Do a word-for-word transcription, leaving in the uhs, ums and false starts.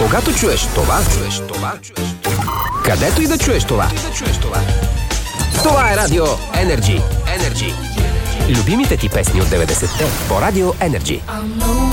Когато чуеш това, чуеш това, където и да чуеш това. Това е Радио Енерджи. Енерджи. Любимите ти песни от деветдесетте по Радио Енерджи.